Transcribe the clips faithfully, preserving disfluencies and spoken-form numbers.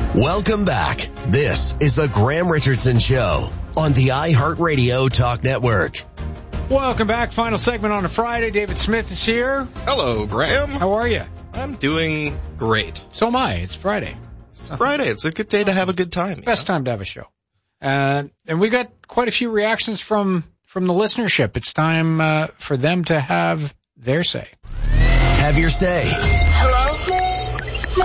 Welcome back. This is the Graham Richardson Show on the iHeartRadio Talk Network. Welcome back. Final segment on a Friday. David Smith is here. Hello, Graham. How are you? I'm doing great. So am I. It's Friday. It's Friday. It's a good day to have a good time. Best time to have a show. Uh, and we got quite a few reactions from, from the listenership. It's time uh, for them to have their say. Have your say. Hello?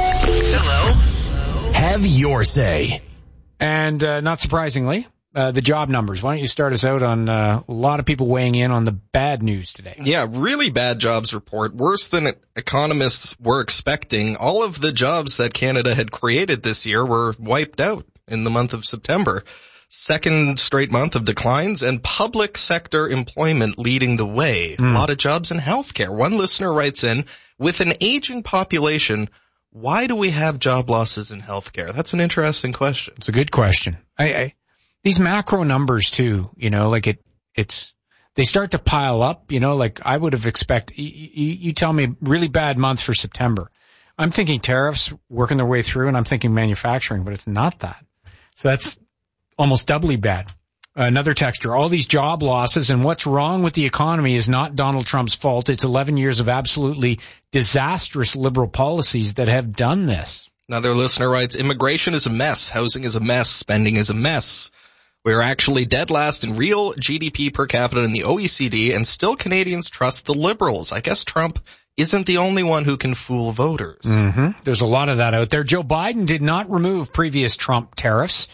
Hello? Have your say. And uh, not surprisingly, uh, the job numbers. Why don't you start us out on uh, a lot of people weighing in on the bad news today? Yeah, really bad jobs report. Worse than economists were expecting. All of the jobs that Canada had created this year were wiped out in the month of September. Second straight month of declines, and public sector employment leading the way. Mm. A lot of jobs in healthcare. One listener writes in, with an aging population, why do we have job losses in healthcare? That's an interesting question. It's a good question. I, I these macro numbers too, you know, like it, it's, they start to pile up, you know, like I would have expected, you, you, you tell me really bad month for September. I'm thinking tariffs working their way through, and I'm thinking manufacturing, but it's not that. So that's almost doubly bad. Another texter, all these job losses and what's wrong with the economy is not Donald Trump's fault. It's eleven years of absolutely disastrous liberal policies that have done this. Another listener writes, immigration is a mess. Housing is a mess. Spending is a mess. We're actually dead last in real G D P per capita in the O E C D, and still Canadians trust the Liberals. I guess Trump isn't the only one who can fool voters. Mm-hmm. There's a lot of that out there. Joe Biden did not remove previous Trump tariffs.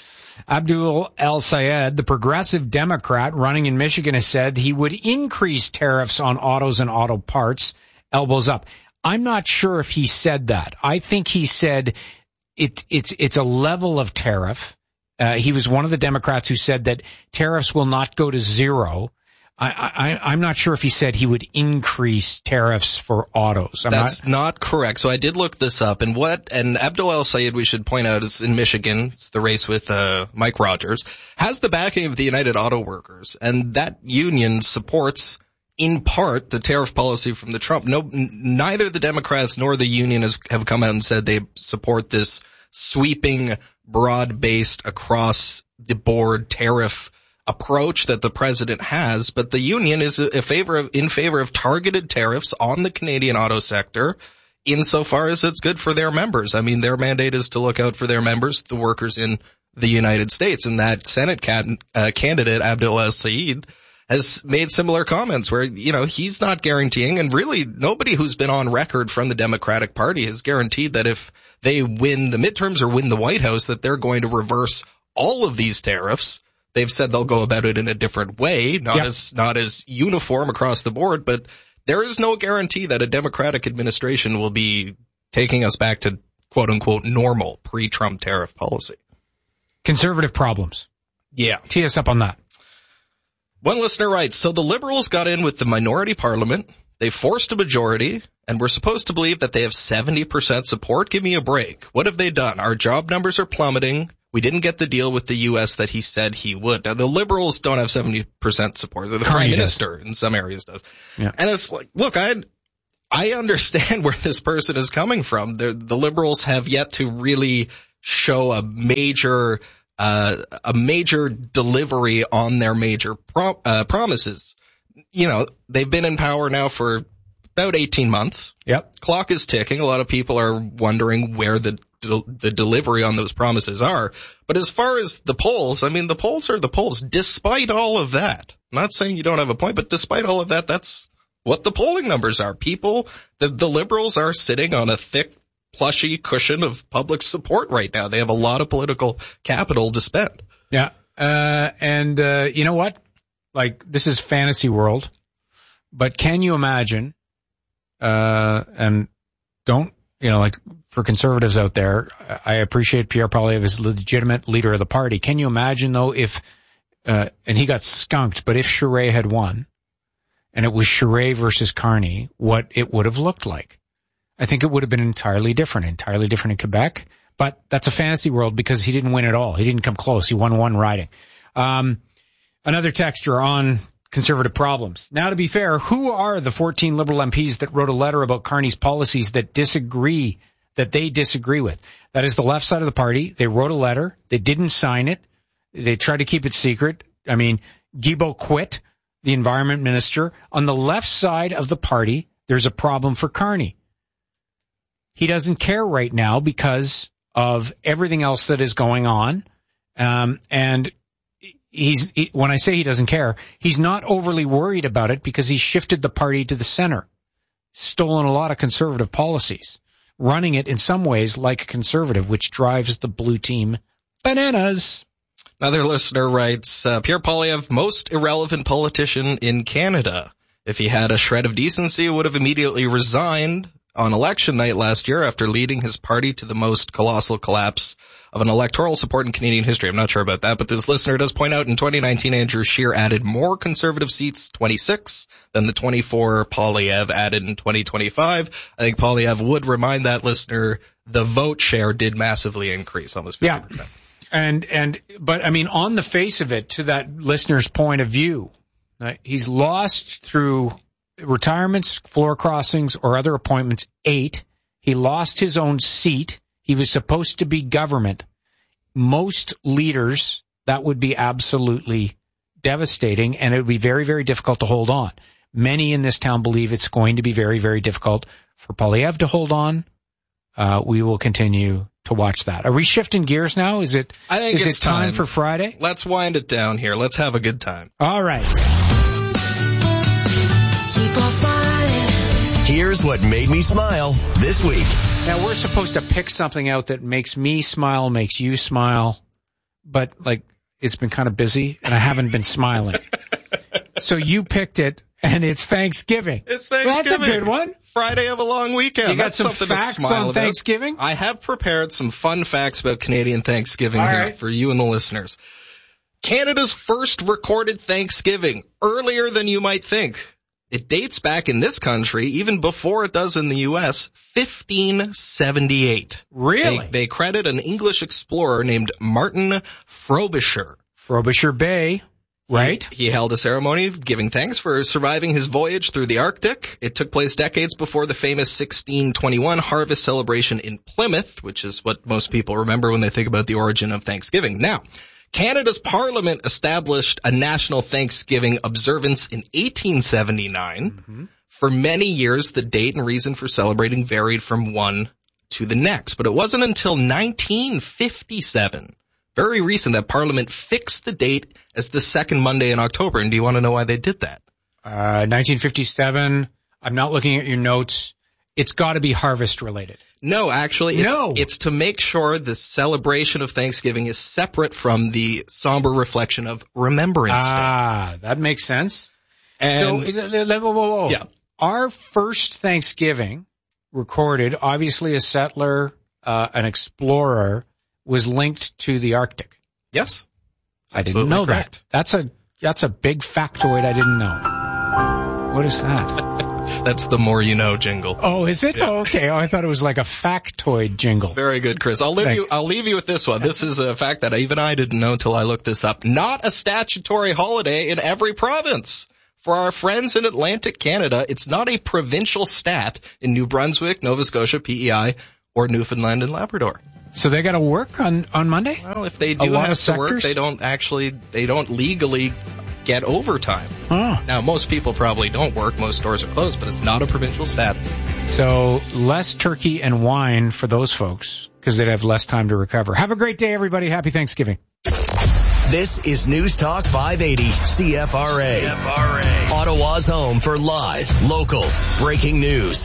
Abdul El-Sayed, the progressive Democrat running in Michigan, has said he would increase tariffs on autos and auto parts, elbows up. I'm not sure if he said that. I think he said it, it's, it's a level of tariff. Uh, he was one of the Democrats who said that tariffs will not go to zero. I, I, I'm not sure if he said he would increase tariffs for autos. I'm That's not, not correct. So I did look this up, and what, and Abdul El-Sayed, we should point out, is in Michigan. It's the race with, uh, Mike Rogers, has the backing of the United Auto Workers, and that union supports, in part, the tariff policy from the Trump. No, n- neither the Democrats nor the union has, have come out and said they support this sweeping, broad-based, across-the-board tariff approach that the president has, but the union is a favor of, in favor of targeted tariffs on the Canadian auto sector insofar as it's good for their members. I mean, their mandate is to look out for their members, the workers in the United States, and that Senate can, uh, candidate, Abdul El-Sayed, has made similar comments where, you know, he's not guaranteeing, and really nobody who's been on record from the Democratic Party has guaranteed that if they win the midterms or win the White House that they're going to reverse all of these tariffs. They've said they'll go about it in a different way, not yep. as not as uniform across the board, but there is no guarantee that a Democratic administration will be taking us back to quote-unquote normal pre-Trump tariff policy. Conservative problems. Yeah. Tee us up on that. One listener writes, so the Liberals got in with the minority parliament, they forced a majority, and we're supposed to believe that they have seventy percent support? Give me a break. What have they done? Our job numbers are plummeting. We didn't get the deal with the U S that he said he would. Now, the Liberals don't have seventy percent support. The Prime Minister in some areas does. Yeah. And it's like, look, I I understand where this person is coming from. The, the Liberals have yet to really show a major uh a major delivery on their major prom, uh, promises. You know, they've been in power now for about eighteen months. Yep. Clock is ticking. A lot of people are wondering where the the delivery on those promises are. But as far as the polls, I mean, the polls are the polls. Despite all of that, I'm not saying you don't have a point, but despite all of that, that's what the polling numbers are. People, the, the Liberals are sitting on a thick, plushy cushion of public support right now. They have a lot of political capital to spend. Yeah. Uh, and, uh, you know what? Like, this is fantasy world, but can you imagine, uh, and don't, you know, like for conservatives out there, I appreciate Pierre Poilievre as legitimate leader of the party. Can you imagine though if, uh, and he got skunked, but if Charest had won and it was Charest versus Carney, what it would have looked like? I think it would have been entirely different, entirely different in Quebec, but that's a fantasy world because he didn't win at all. He didn't come close. He won one riding. Um, another texture on conservative problems. Now, to be fair, who are the fourteen Liberal M Ps that wrote a letter about Carney's policies that disagree that they disagree with. That is the left side of the party. They wrote a letter. They didn't sign it. They tried to keep it secret. I mean, Guilbeault quit, the environment minister. On the left side of the party, there's a problem for Carney. He doesn't care right now because of everything else that is going on. Um, and he's, he, when I say he doesn't care, he's not overly worried about it because he's shifted the party to the center, stolen a lot of conservative policies, running it in some ways like a conservative, which drives the blue team bananas. Another listener writes, uh, Pierre Poilievre, most irrelevant politician in Canada. If he had a shred of decency, would have immediately resigned on election night last year after leading his party to the most colossal collapse of an electoral support in Canadian history. I'm not sure about that, but this listener does point out in twenty nineteen, Andrew Scheer added more conservative seats, twenty-six, than the twenty-four Poilievre added in twenty twenty-five. I think Poilievre would remind that listener the vote share did massively increase, almost fifty percent. Yeah. And, and, but I mean, on the face of it, to that listener's point of view, uh, he's lost through retirements, floor crossings, or other appointments, eight. He lost his own seat. He was supposed to be government. Most leaders, that would be absolutely devastating, and it would be very, very difficult to hold on. Many in this town believe it's going to be very, very difficult for Poilievre to hold on. Uh, we will continue to watch that. Are we shifting gears now? Is it, I think is it's it time, time for Friday? Let's wind it down here. Let's have a good time. All right. Keep on smiling. Here's what made me smile this week. Now, we're supposed to pick something out that makes me smile, makes you smile, but, like, it's been kind of busy, and I haven't been smiling. So you picked it, and it's Thanksgiving. It's Thanksgiving. Well, that's a good one. Friday of a long weekend. You got That's some something facts to smile on about. Thanksgiving? I have prepared some fun facts about Canadian Thanksgiving All here right. for you and the listeners. Canada's first recorded Thanksgiving, earlier than you might think. It dates back in this country, even before it does in the U S, fifteen seventy-eight. Really? They, they credit an English explorer named Martin Frobisher. Frobisher Bay, right? He, he held a ceremony giving thanks for surviving his voyage through the Arctic. It took place decades before the famous sixteen twenty-one harvest celebration in Plymouth, which is what most people remember when they think about the origin of Thanksgiving. Now, Canada's Parliament established a national Thanksgiving observance in eighteen seventy-nine. Mm-hmm. For many years, the date and reason for celebrating varied from one to the next. But it wasn't until nineteen fifty-seven, very recent, that Parliament fixed the date as the second Monday in October. And do you want to know why they did that? Uh, nineteen fifty-seven. I'm not looking at your notes. It's got to be harvest related. No, actually, it's, no. it's to make sure the celebration of Thanksgiving is separate from the somber reflection of Remembrance Day. Ah, that makes sense. And so, whoa, whoa, whoa. Yeah. Our first Thanksgiving recorded, obviously a settler, uh, an explorer, was linked to the Arctic. Yes. I didn't know correct. that. That's a, that's a big factoid I didn't know. What is that? That's the more you know jingle. Oh, is it? Yeah. Oh, okay. Oh, I thought it was like a factoid jingle. Very good, Chris. I'll leave Thanks. you, I'll leave you with this one. This is a fact that even I didn't know until I looked this up. Not a statutory holiday in every province. For our friends in Atlantic Canada, it's not a provincial stat in New Brunswick, Nova Scotia, P E I, or Newfoundland and Labrador. So they got to work on, on Monday? Well, if they A do lot have of to work, sectors? they don't actually, they don't legally get overtime. Oh. Now, most people probably don't work. Most stores are closed, but it's not a provincial stat. So less turkey and wine for those folks because they'd have less time to recover. Have a great day, everybody. Happy Thanksgiving. This is News Talk five eighty C F R A. C F R A. Ottawa's home for live, local, breaking news.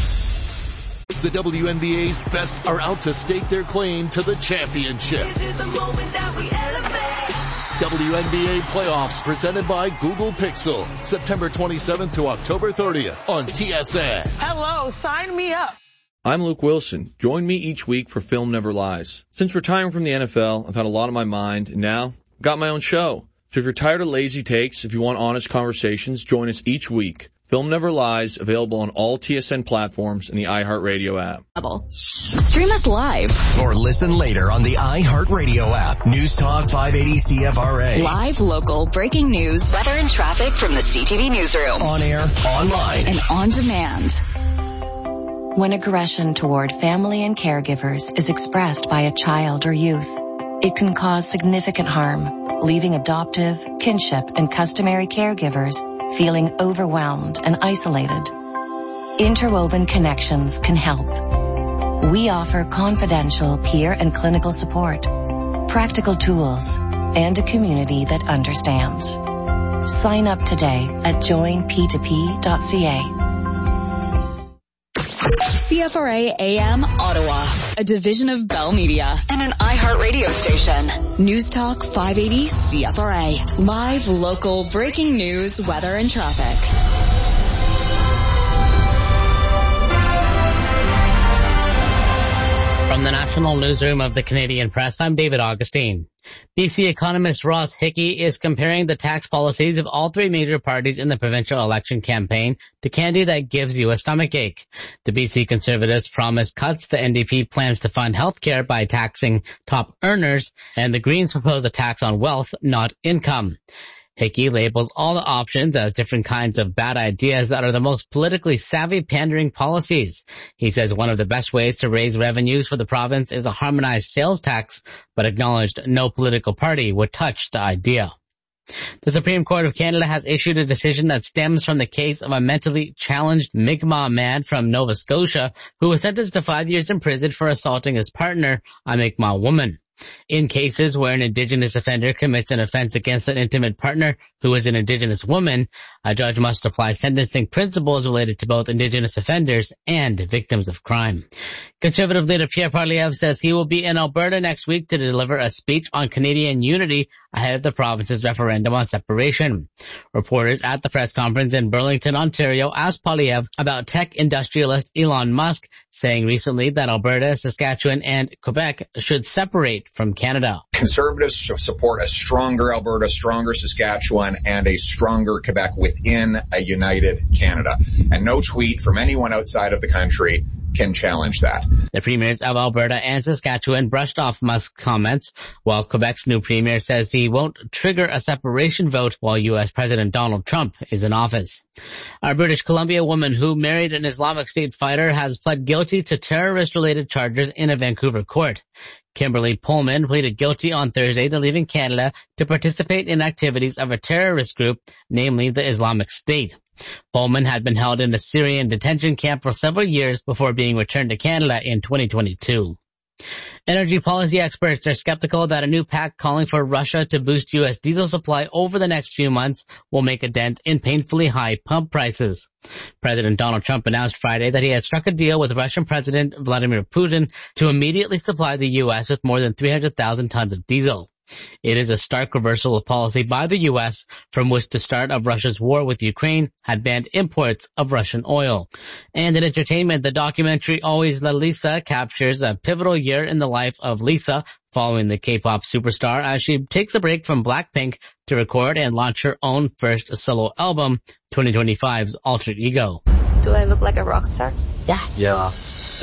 The W N B A's best are out to stake their claim to the championship. This is the moment that we elevate. W N B A playoffs presented by Google Pixel. September twenty-seventh to October thirtieth on T S N. Hello, sign me up. I'm Luke Wilson. Join me each week for Film Never Lies. Since retiring from the N F L, I've had a lot on my mind, and now I've got my own show. So if you're tired of lazy takes, if you want honest conversations, join us each week. Film Never Lies, available on all T S N platforms and the iHeartRadio app. Stream us live. Or listen later on the iHeartRadio app. News Talk five eighty C F R A. Live, local, breaking news, weather and traffic from the C T V newsroom. On air, online, and on demand. When aggression toward family and caregivers is expressed by a child or youth, it can cause significant harm, leaving adoptive, kinship, and customary caregivers feeling overwhelmed and isolated. Interwoven Connections can help. We offer confidential peer and clinical support, practical tools, and a community that understands. Sign up today at join p two p dot c a. C F R A A M Ottawa, a division of Bell Media and an iHeartRadio station. News Talk five eighty C F R A. Live, local, breaking news, weather, and traffic. From the National Newsroom of the Canadian Press, I'm David Augustine. B C economist Ross Hickey is comparing the tax policies of all three major parties in the provincial election campaign to candy that gives you a stomachache. The B C Conservatives promised cuts, the N D P plans to fund healthcare by taxing top earners, and the Greens propose a tax on wealth, not income. Hickey labels all the options as different kinds of bad ideas that are the most politically savvy pandering policies. He says one of the best ways to raise revenues for the province is a harmonized sales tax, but acknowledged no political party would touch the idea. The Supreme Court of Canada has issued a decision that stems from the case of a mentally challenged Mi'kmaq man from Nova Scotia who was sentenced to five years in prison for assaulting his partner, a Mi'kmaq woman. In cases where an Indigenous offender commits an offense against an intimate partner who is an Indigenous woman, a judge must apply sentencing principles related to both Indigenous offenders and victims of crime. Conservative leader Pierre Poilievre says he will be in Alberta next week to deliver a speech on Canadian unity ahead of the province's referendum on separation. Reporters at the press conference in Burlington, Ontario asked Poilievre about tech industrialist Elon Musk, saying recently that Alberta, Saskatchewan, and Quebec should separate from Canada. Conservatives support a stronger Alberta, stronger Saskatchewan, and a stronger Quebec within a united Canada. And no tweet from anyone outside of the country can challenge that. The premiers of Alberta and Saskatchewan brushed off Musk's comments, while Quebec's new premier says he won't trigger a separation vote while U S President Donald Trump is in office. A British Columbia woman who married an Islamic State fighter has pled guilty to terrorist-related charges in a Vancouver court. Kimberly Pullman pleaded guilty on Thursday to leaving Canada to participate in activities of a terrorist group, namely the Islamic State. Pullman had been held in a Syrian detention camp for several years before being returned to Canada in twenty twenty-two. Energy policy experts are skeptical that a new pact calling for Russia to boost U S diesel supply over the next few months will make a dent in painfully high pump prices. President Donald Trump announced Friday that he had struck a deal with Russian President Vladimir Putin to immediately supply the U S with more than three hundred thousand tons of diesel. It is a stark reversal of policy by the U S, from which the start of Russia's war with Ukraine had banned imports of Russian oil. And in entertainment, the documentary Always La Lisa captures a pivotal year in the life of Lisa, following the K-pop superstar as she takes a break from Blackpink to record and launch her own first solo album, twenty twenty-five's Alter Ego. Do I look like a rock star? Yeah. Yeah.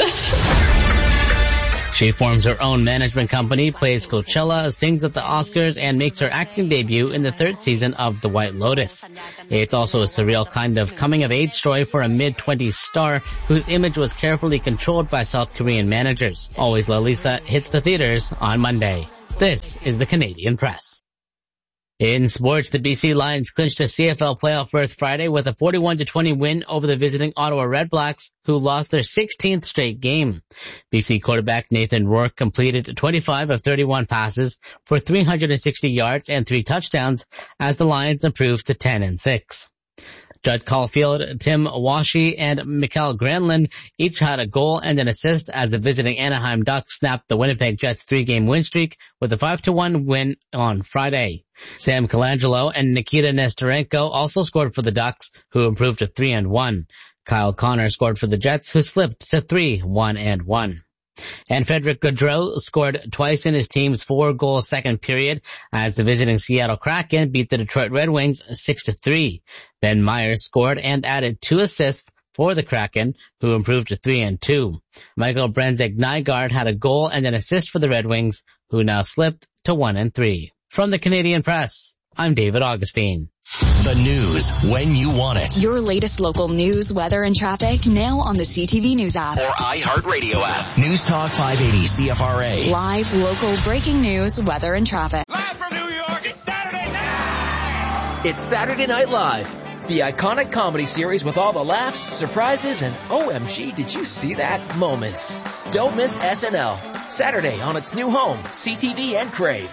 She forms her own management company, plays Coachella, sings at the Oscars, and makes her acting debut in the third season of The White Lotus. It's also a surreal kind of coming-of-age story for a mid-twenties star whose image was carefully controlled by South Korean managers. Always La Lisa hits the theaters on Monday. This is the Canadian Press. In sports, the B C Lions clinched a C F L playoff berth Friday with a forty-one to twenty win over the visiting Ottawa Redblacks, who lost their sixteenth straight game. B C quarterback Nathan Rourke completed twenty-five of thirty-one passes for three hundred sixty yards and three touchdowns as the Lions improved to ten and six. Judd Caulfield, Tim Washi, and Mikael Granlund each had a goal and an assist as the visiting Anaheim Ducks snapped the Winnipeg Jets three-game win streak with a five to one win on Friday. Sam Colangelo and Nikita Nestorenko also scored for the Ducks, who improved to three and one. Kyle Connor scored for the Jets, who slipped to three, one and one. And Frederick Gaudreau scored twice in his team's four-goal second period as the visiting Seattle Kraken beat the Detroit Red Wings six to three. Ben Myers scored and added two assists for the Kraken, who improved to three and two. Michael Brenzeg-Nygaard had a goal and an assist for the Red Wings, who now slipped to one and three. From the Canadian Press, I'm David Augustine. The news when you want it. Your latest local news, weather, and traffic now on the C T V News app. Or iHeartRadio app. News Talk five eighty C F R A. Live, local, breaking news, weather, and traffic. Live from New York, it's Saturday night! It's Saturday Night Live, the iconic comedy series with all the laughs, surprises, and O M G, did you see that moments. Don't miss S N L, Saturday on its new home, C T V and Crave.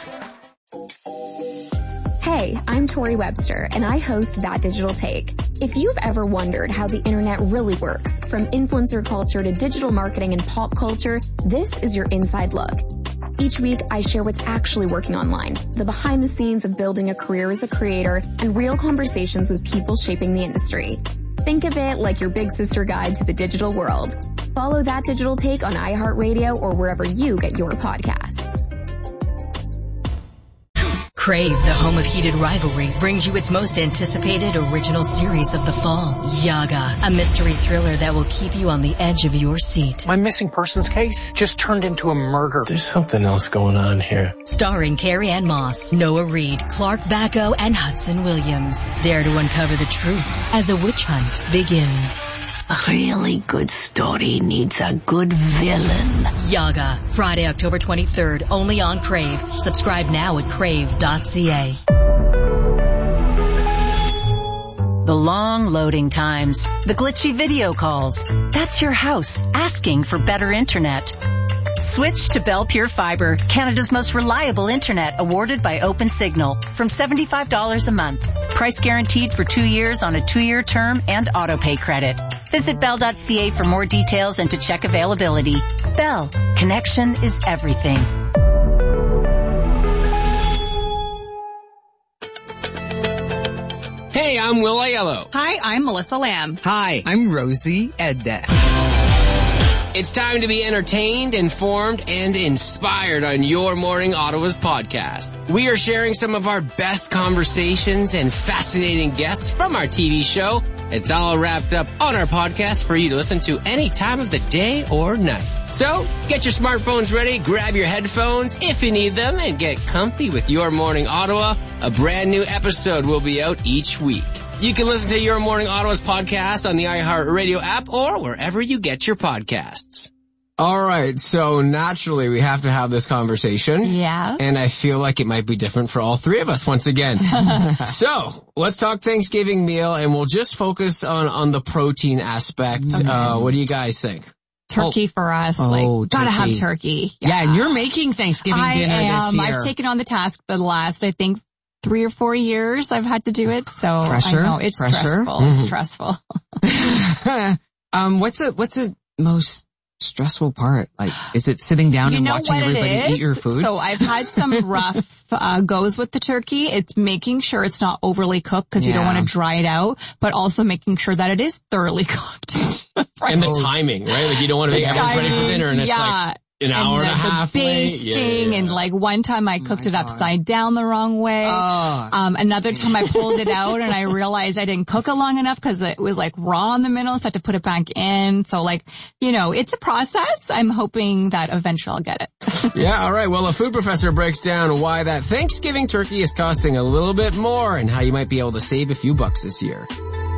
Hey, I'm Tori Webster, and I host That Digital Take. If you've ever wondered how the internet really works, from influencer culture to digital marketing and pop culture, this is your inside look. Each week, I share what's actually working online, the behind the scenes of building a career as a creator, and real conversations with people shaping the industry. Think of it like your big sister guide to the digital world. Follow That Digital Take on iHeartRadio or wherever you get your podcasts. Crave, the home of heated rivalry, brings you its most anticipated original series of the fall, Yaga, a mystery thriller that will keep you on the edge of your seat. My missing persons case just turned into a murder. There's something else going on here. Starring Carrie Ann Moss, Noah Reid, Clark Bacco, and Hudson Williams. Dare to uncover the truth as a witch hunt begins. A really good story needs a good villain. Yaga, Friday, October twenty-third, only on Crave. Subscribe now at crave dot c a. The long loading times, the glitchy video calls. That's your house asking for better internet. Switch to Bell Pure Fiber, Canada's most reliable internet, awarded by OpenSignal, from seventy-five dollars a month. Price guaranteed for two years on a two-year term and auto-pay credit. Visit bell dot c a for more details and to check availability. Bell, connection is everything. Hey, I'm Will Aiello. Hi, I'm Melissa Lamb. Hi, I'm Rosie Edda. It's time to be entertained, informed, and inspired on Your Morning Ottawa's podcast. We are sharing some of our best conversations and fascinating guests from our T V show. It's all wrapped up on our podcast for you to listen to any time of the day or night. So, get your smartphones ready, grab your headphones if you need them, and get comfy with Your Morning Ottawa. A brand new episode will be out each week. You can listen to Your Morning Ottawa's podcast on the iHeartRadio app or wherever you get your podcasts. All right, so naturally we have to have this conversation. Yeah. And I feel like it might be different for all three of us once again. So, let's talk Thanksgiving meal, and we'll just focus on, on the protein aspect. Okay. Uh, what do you guys think? Turkey oh. for us. Oh, like, gotta turkey. have turkey. Yeah. yeah, and you're making Thanksgiving I dinner am. this year. I've taken on the task for the last, I think, three or four years I've had to do it, so Pressure? I know it's Pressure? stressful. Mm-hmm. It's stressful. um, what's a what's a most stressful part? Like, is it sitting down you and know watching what everybody it is? eat your food? So I've had some rough uh, goes with the turkey. It's making sure it's not overly cooked because Yeah. you don't want to dry it out, but also making sure that it is thoroughly cooked. And the timing, right? Like, you don't want to make everyone's ready for dinner, and it's yeah. like an hour and, and, and a half the late. basting, Yeah, yeah, yeah. and like one time I cooked oh it upside down the wrong way. Oh. Um, another time I pulled it out and I realized I didn't cook it long enough because it was like raw in the middle, so I had to put it back in. So like, you know, it's a process. I'm hoping that eventually I'll get it. Yeah, all right. Well, a food professor breaks down why that Thanksgiving turkey is costing a little bit more and how you might be able to save a few bucks this year.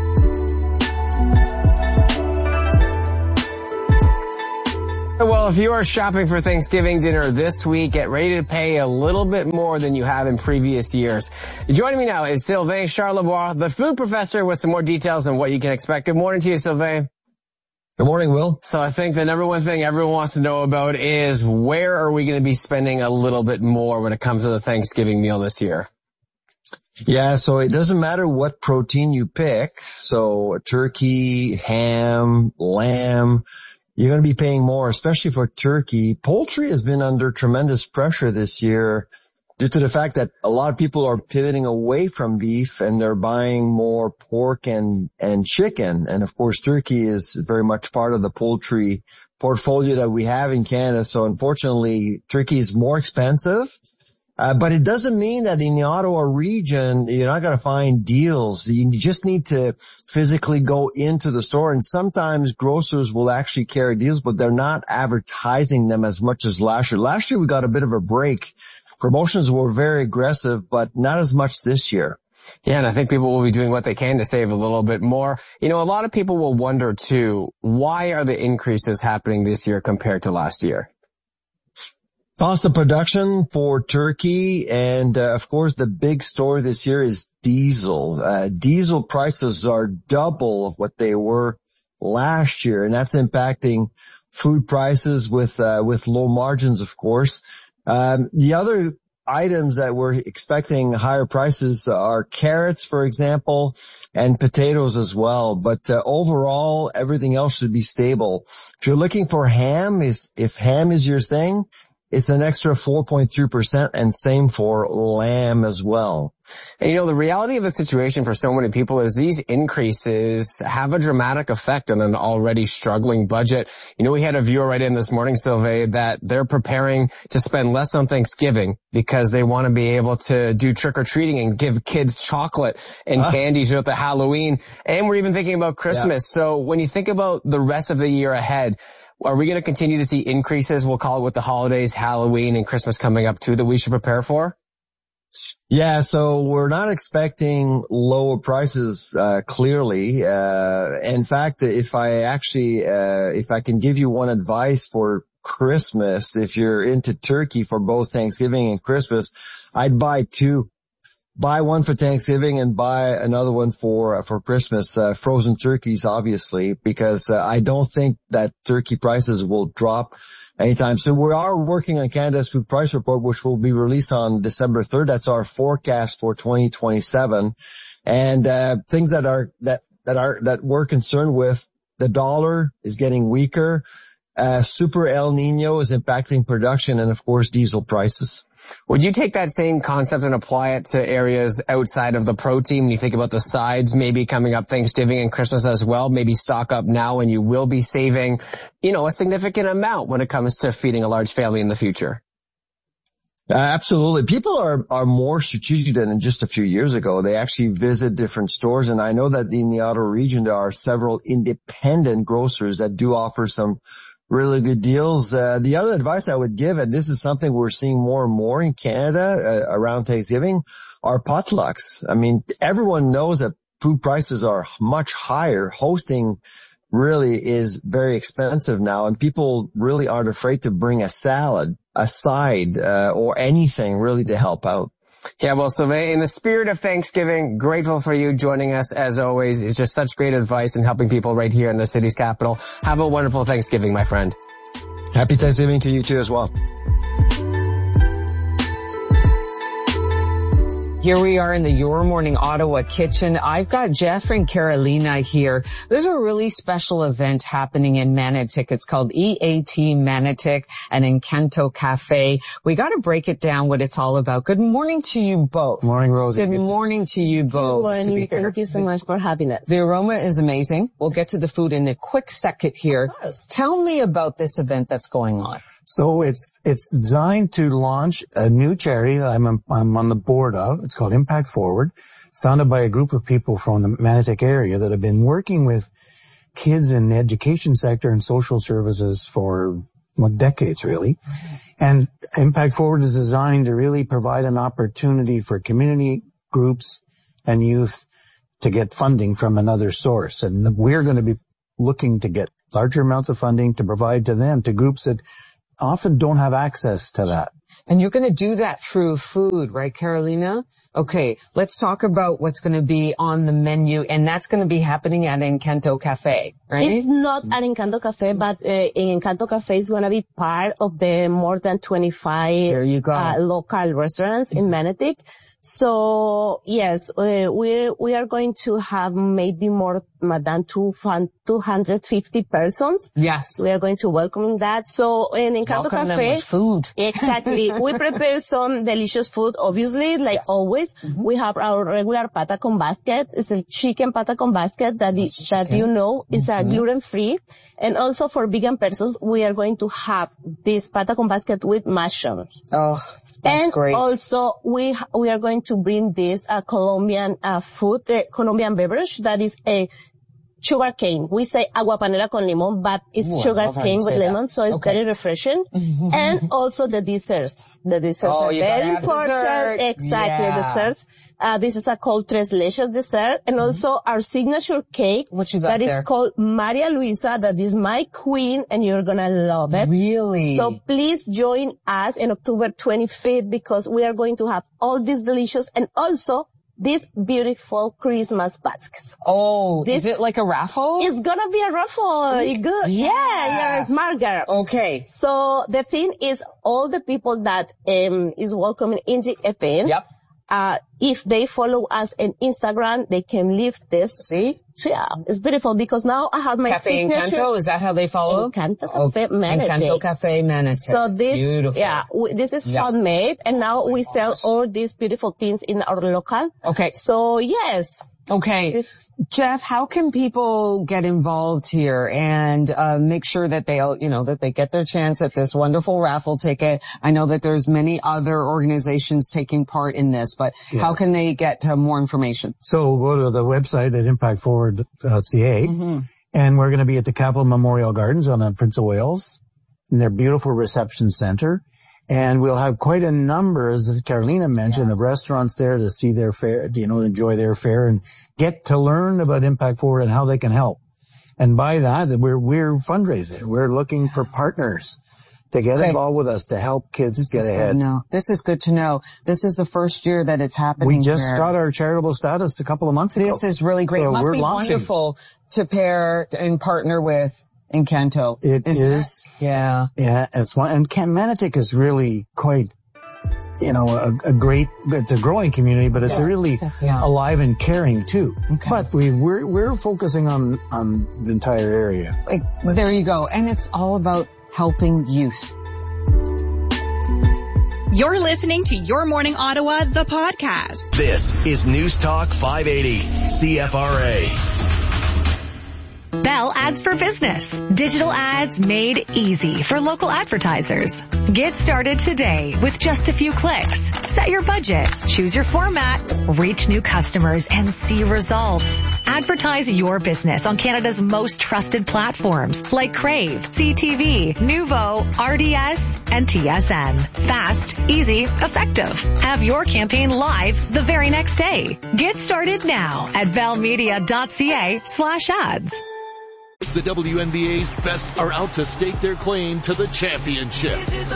Well, if you are shopping for Thanksgiving dinner this week, get ready to pay a little bit more than you have in previous years. Joining me now is Sylvain Charlebois, the food professor, with some more details on what you can expect. Good morning to you, Sylvain. Good morning, Will. So I think the number one thing everyone wants to know about is where are we going to be spending a little bit more when it comes to the Thanksgiving meal this year? Yeah, so it doesn't matter what protein you pick. So turkey, ham, lamb, you're going to be paying more, especially for turkey. Poultry has been under tremendous pressure this year due to the fact that a lot of people are pivoting away from beef and they're buying more pork and, and chicken. And of course, turkey is very much part of the poultry portfolio that we have in Canada. So unfortunately, turkey is more expensive. Uh, but it doesn't mean that in the Ottawa region, you're not going to find deals. You just need to physically go into the store, and sometimes grocers will actually carry deals, but they're not advertising them as much as last year. Last year, we got a bit of a break promotions were very aggressive, but not as much this year. Yeah, and I think people will be doing what they can to save a little bit more. You know, a lot of people will wonder too, why are the increases happening this year compared to last year? Cost of production for turkey, and uh, of course the big story this year is diesel. Uh, diesel prices are double of what they were last year, and that's impacting food prices with uh, with low margins, of course. Um, the other items that we're expecting higher prices are carrots, for example, and potatoes as well. But uh, overall, everything else should be stable. If you're looking for ham, is if ham is your thing, it's an extra four point three percent, and same for lamb as well. And you know, the reality of the situation for so many people is these increases have a dramatic effect on an already struggling budget. You know, we had a viewer write in this morning, Sylvain, that they're preparing to spend less on Thanksgiving because they want to be able to do trick-or-treating and give kids chocolate and uh. candy throughout the Halloween. And we're even thinking about Christmas. Yeah. So when you think about the rest of the year ahead, are we going to continue to see increases, we'll call it, with the holidays, Halloween, and Christmas coming up too, that we should prepare for? Yeah, so we're not expecting lower prices, uh, clearly. Uh, in fact, if I actually, uh, if I can give you one advice for Christmas, if you're into turkey for both Thanksgiving and Christmas, I'd buy two. Buy one for Thanksgiving and buy another one for, for Christmas. Uh, frozen turkeys, obviously, because uh, I don't think that turkey prices will drop anytime soon. We are working on Canada's Food Price Report, which will be released on December third. That's our forecast for twenty twenty-seven. And, uh, things that are, that, that are, that we're concerned with, the dollar is getting weaker. Uh, Super El Nino is impacting production, and of course diesel prices. Would you take that same concept and apply it to areas outside of the protein when you think about the sides maybe coming up Thanksgiving and Christmas as well? Maybe stock up now and you will be saving, you know, a significant amount when it comes to feeding a large family in the future. Uh, absolutely. People are, are more strategic than just a few years ago. They actually visit different stores, and I know that in the Ottawa region there are several independent grocers that do offer some really good deals. Uh, the other advice I would give, and this is something we're seeing more and more in Canada uh, around Thanksgiving, are potlucks. I mean, everyone knows that food prices are much higher. Hosting really is very expensive now, and people really aren't afraid to bring a salad, a side, uh, or anything really to help out. Yeah, well, Sylvain, in the spirit of Thanksgiving, grateful for you joining us as always. It's just such great advice in helping people right here in the city's capital. Have a wonderful Thanksgiving, my friend. Happy Thanksgiving to you too as well. Here we are in the Your Morning Ottawa kitchen. I've got Jeff and Carolina here. There's a really special event happening in Manotick. It's called E A T Manotick and Encanto Cafe. We got to break it down what it's all about. Good morning to you both. Morning, Rosie. Good morning to you both. Good morning. Thank you so much for having us. The aroma is amazing. We'll get to the food in a quick second here. Tell me about this event that's going on. So it's, it's designed to launch a new charity that I'm, I'm on the board of. It's called Impact Forward, founded by a group of people from the Manotick area that have been working with kids in the education sector and social services for well, decades, really. And Impact Forward is designed to really provide an opportunity for community groups and youth to get funding from another source. And we're going to be looking to get larger amounts of funding to provide to them, to groups that often don't have access to that. And you're going to do that through food, right, Carolina? Okay, let's talk about what's going to be on the menu, and that's going to be happening at Encanto Cafe, right? It's not at Encanto Cafe, but uh, in Encanto Cafe is going to be part of the more than twenty-five there you go. Uh, local restaurants in Manotick. So yes, uh, we we are going to have maybe more than two hundred fifty persons. Yes, we are going to welcome that. So in Encanto welcome Cafe, them with food. Exactly, we prepare some delicious food. Obviously, like yes. always, mm-hmm. we have our regular pata con basket. It's a chicken pata con basket that is chicken. that you know is mm-hmm. a gluten free, and also for vegan persons, we are going to have this pata con basket with mushrooms. Oh. That's and great. also, we we are going to bring this uh, Colombian uh, food, uh, Colombian beverage that is a sugar cane. We say agua panela con limon, but it's Ooh, sugar cane with lemon, that. so it's okay. very refreshing. Mm-hmm. And also the desserts. The desserts oh, are you very have important. Dessert. Exactly, yeah. desserts. Uh, this is a called Tres Leches dessert, and mm-hmm. also our signature cake. What you got that there? is called Maria Luisa. That is my queen, and you're gonna love it. Really? So please join us in October twenty-fifth because we are going to have all these delicious and also these beautiful Christmas baskets. Oh, this, is it like a raffle? It's gonna be a raffle. Good. Yeah, yeah, it's Margaret. Okay. So the thing is, all the people that um is welcoming in the event. Yep. Uh, if they follow us on Instagram, they can leave this. See? Yeah, it's beautiful because now I have my Cafe signature. Encanto, is that how they follow? Encanto Cafe Manatee. Encanto Cafe Manatee. So this, beautiful. yeah, we, this is yeah. handmade, and now we sell all these beautiful things in our local. Okay. So yes. Okay. Jeff, how can people get involved here and uh make sure that they, you know, that they get their chance at this wonderful raffle ticket? I know that there's many other organizations taking part in this, but yes. how can they get uh, more information? So go to the website at impact forward dot c a, mm-hmm. and we're going to be at the Capitol Memorial Gardens on the Prince of Wales in their beautiful reception center. And we'll have quite a number, as Carolina mentioned, yeah. of restaurants there to see their fare, you know, enjoy their fare and get to learn about Impact Forward and how they can help. And by that, we're, we're fundraising. We're looking for partners to get okay. involved with us to help kids this get ahead. No, this is good to know. This is the first year that it's happening. We just here. got our charitable status a couple of months ago. This is really great. So it must we're be launching. Wonderful to pair and partner with Encanto. It is. It? Yeah. Yeah, it's one. And Manatee is really quite, you know, a, a great, it's a growing community, but it's yeah. really yeah. alive and caring too. Okay. But we, we're, we're focusing on, on the entire area. Like, there you go. And it's all about helping youth. You're listening to Your Morning Ottawa, the podcast. This is News Talk five eighty C F R A. Bell Ads for Business. Digital ads made easy for local advertisers. Get started today with just a few clicks. Set your budget, choose your format, reach new customers, and see results. Advertise your business on Canada's most trusted platforms like Crave, C T V, Nuvo, R D S, and T S N. Fast, easy, effective. Have your campaign live the very next day. Get started now at bellmedia.ca slash ads. The W N B A's best are out to stake their claim to the championship.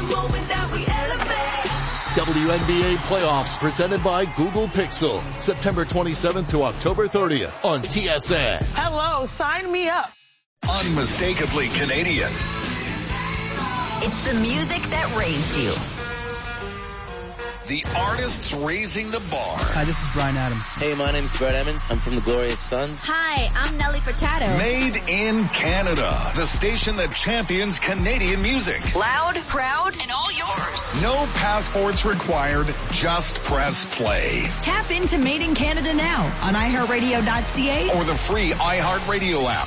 W N B A playoffs presented by Google Pixel. September twenty-seventh to October thirtieth on T S N. Hello, sign me up. Unmistakably Canadian. It's the music that raised you. The artists raising the bar. Hi, this is Bryan Adams. Hey, my name's Brett Emmons. I'm from the Glorious Sons. Hi, I'm Nelly Furtado. Made in Canada. The station that champions Canadian music. Loud, proud, and all yours. No passports required. Just press play. Tap into Made in Canada now on i heart radio dot c a or the free iHeartRadio app.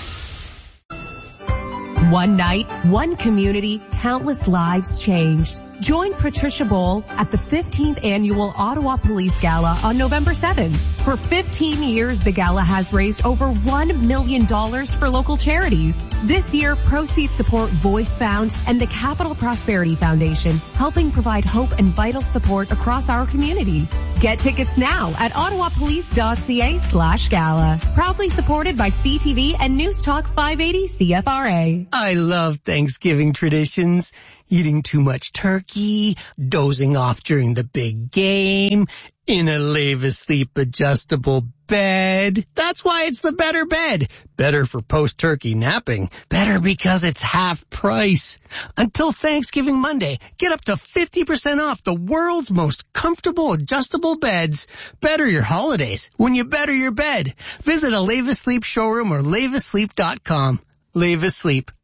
One night, one community, countless lives changed. Join Patricia Bowl at the fifteenth Annual Ottawa Police Gala on November seventh. For fifteen years, the gala has raised over one million dollars for local charities. This year, proceeds support Voice Found and the Capital Prosperity Foundation, helping provide hope and vital support across our community. Get tickets now at ottawapolice.ca slash gala. Proudly supported by C T V and News Talk five eighty C F R A. I love Thanksgiving traditions. Eating too much turkey, dozing off during the big game, in a Lave Asleep adjustable bed. That's why it's the better bed. Better for post-turkey napping. Better because it's half price. Until Thanksgiving Monday, get up to fifty percent off the world's most comfortable adjustable beds. Better your holidays when you better your bed. Visit a Lave Asleep showroom or lave asleep dot com. Lave Asleep.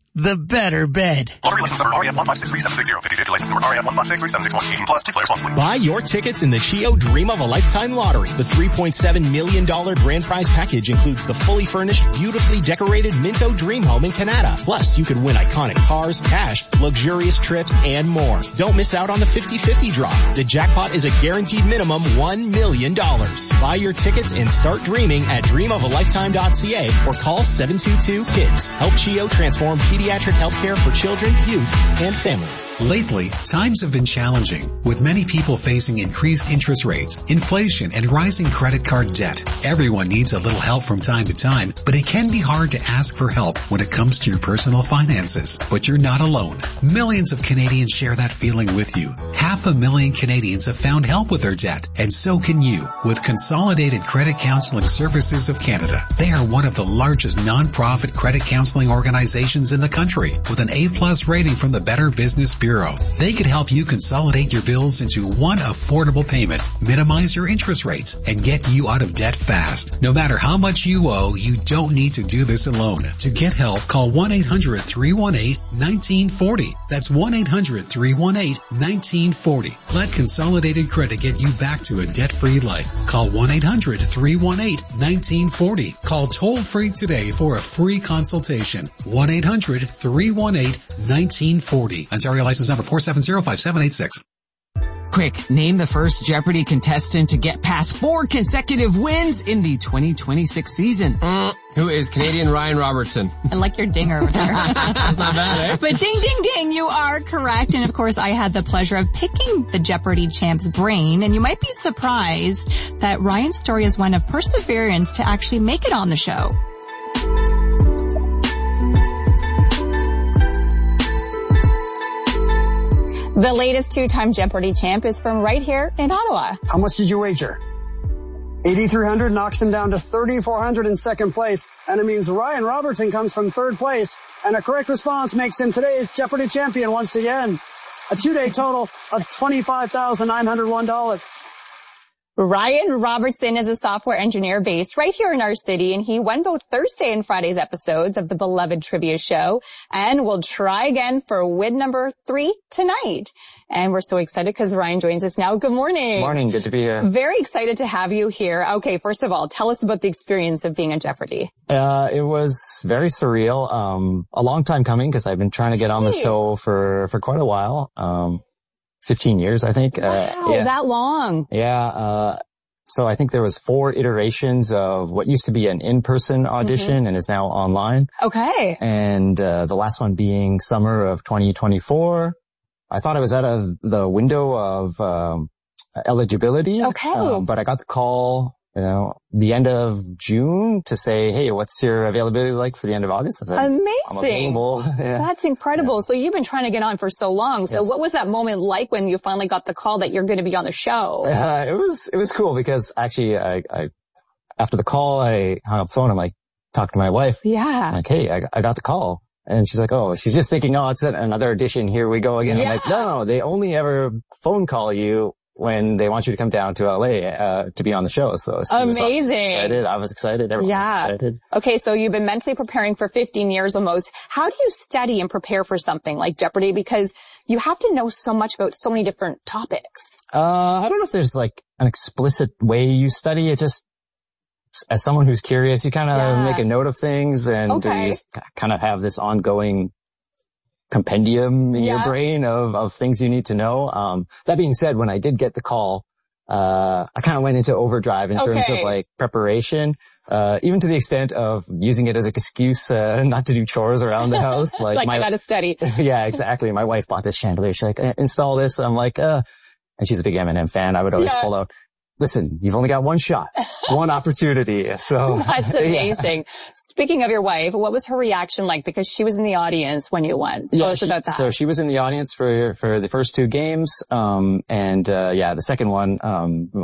the better bed. Lottery license number R E F one five six three seven six zero. fifty-fifty license number R E F one five six three seven six one. eighteen plus. Please play responsibly. Buy your tickets in the Chio Dream of a Lifetime Lottery. The three point seven million dollars grand prize package includes the fully furnished, beautifully decorated Minto Dream Home in Canada. Plus, you could win iconic cars, cash, luxurious trips, and more. Don't miss out on the fifty-fifty draw. The jackpot is a guaranteed minimum one million dollars. Buy your tickets and start dreaming at dream of a lifetime dot c a or call seven two two KIDS. Help Chio transform pediatric healthcare for children, youth, and families. Lately, times have been challenging, with many people facing increased interest rates, inflation, and rising credit card debt. Everyone needs a little help from time to time, but it can be hard to ask for help when it comes to your personal finances. But you're not alone. Millions of Canadians share that feeling with you. Half a million Canadians have found help with their debt, and so can you with Consolidated Credit Counseling Services of Canada. They are one of the largest non-profit credit counseling organizations in the country with an A plus rating from the Better Business Bureau. They could help you consolidate your bills into one affordable payment, minimize your interest rates, and get you out of debt fast. No matter how much you owe, you don't need to do this alone. To get help, call one eight hundred three one eight one nine four zero. That's one eight hundred three one eight one nine four zero. Let Consolidated Credit get you back to a debt-free life. Call one eight hundred three one eight one nine four zero. Call toll-free today for a free consultation. one eight hundred three one eight one nine four zero. Ontario license number four seven zero five seven eight six. Quick, name the first Jeopardy contestant to get past four consecutive wins in the twenty twenty-six season. Mm, who is Canadian Ryan Robertson? I like your dinger over there. That's not bad, eh? But ding, ding, ding, you are correct. And of course, I had the pleasure of picking the Jeopardy champ's brain. And you might be surprised that Ryan's story is one of perseverance to actually make it on the show. The latest two-time Jeopardy champ is from right here in Ottawa. How much did you wager? eighty-three hundred knocks him down to thirty-four hundred in second place, and it means Ryan Robertson comes from third place, and a correct response makes him today's Jeopardy champion once again. A two-day total of twenty-five thousand nine hundred one dollars. Ryan Robertson is a software engineer based right here in our city, and he won both Thursday and Friday's episodes of the beloved trivia show, and will try again for win number three tonight. And we're so excited because Ryan joins us now. Good morning. Morning. Good to be here. Very excited to have you here. Okay, first of all, tell us about the experience of being on Jeopardy. Uh, it was very surreal. Um, a long time coming because I've been trying to get on the show for, for quite a while. Um, fifteen years, I think. Wow, uh, yeah. that long. Yeah. Uh, so I think there was four iterations of what used to be an in-person audition mm-hmm. and is now online. Okay. And, uh, the last one being summer of twenty twenty-four. I thought I was out of the window of, um, eligibility. Okay. Um, but I got the call, you know, the end of June to say, hey, what's your availability like for the end of August? I said, amazing. I'm available. Yeah. That's incredible. Yeah. So you've been trying to get on for so long. So yes. What was that moment like when you finally got the call that you're going to be on the show? Uh, it was, it was cool because actually I, I, after the call, I hung up the phone. I'm like, talk to my wife. Yeah. I'm like, hey, I, I got the call. And she's like, oh, she's just thinking, oh, it's another audition. Here we go again. Yeah. I'm like, no, no, they only ever phone call you when they want you to come down to L A, uh, to be on the show. So amazing. Excited. I was excited. Everyone yeah. was excited. Okay. So you've been mentally preparing for fifteen years almost. How do you study and prepare for something like Jeopardy? Because you have to know so much about so many different topics. Uh, I don't know if there's like an explicit way you study. It just, as someone who's curious, you kind of yeah. make a note of things and okay. you just kind of have this ongoing compendium in yeah. your brain of, of things you need to know. Um, that being said, when I did get the call, uh, I kind of went into overdrive in okay. terms of like preparation, uh, even to the extent of using it as an excuse, uh, not to do chores around the house. Like, like my, I gotta study. Yeah, exactly. My wife bought this chandelier. She's like, install this. I'm like, uh, and she's a big M and M fan. I would always yeah. pull out, listen, you've only got one shot, one opportunity. So that's amazing. Yeah. Speaking of your wife, what was her reaction like? Because she was in the audience when you won. Yeah, Tell us she, about that. So she was in the audience for, for the first two games. Um, and, uh, yeah, the second one, um,